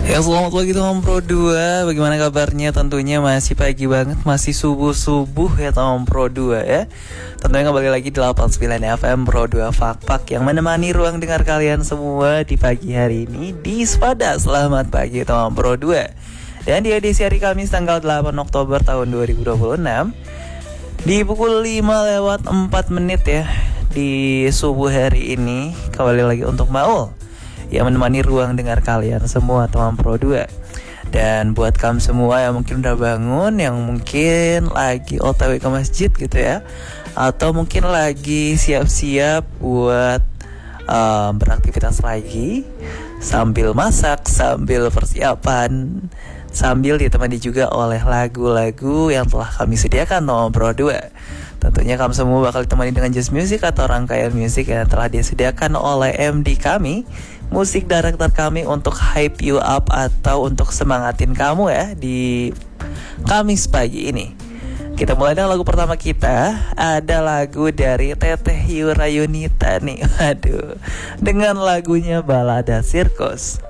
Ya selamat pagi teman Pro 2. Bagaimana kabarnya? Tentunya masih pagi banget, masih subuh-subuh ya teman Pro 2 ya. Tentunya kembali lagi di 89 FM Pro 2 Fakpak yang menemani ruang dengar kalian semua di pagi hari ini di Spada. Selamat pagi teman Pro 2. Dan di edisi hari Kamis tanggal 8 Oktober tahun 2026 di pukul 5:04 ya di subuh hari ini kembali lagi untuk Maul yang menemani ruang dengar kalian semua teman Pro 2. Dan buat kamu semua yang mungkin udah bangun, yang mungkin lagi OTW ke masjid gitu ya, atau mungkin lagi siap-siap buat beraktivitas lagi, sambil masak, sambil persiapan, sambil ditemani juga oleh lagu-lagu yang telah kami sediakan teman Pro 2. Tentunya kamu semua bakal ditemani dengan jazz music atau rangkaian musik yang telah disediakan oleh MD kami, musik director kami, untuk hype you up atau untuk semangatin kamu ya di Kamis pagi ini. Kita mulai dengan lagu pertama kita. Ada lagu dari Teteh Yura Yunita nih. Waduh, dengan lagunya Balada Sirkus.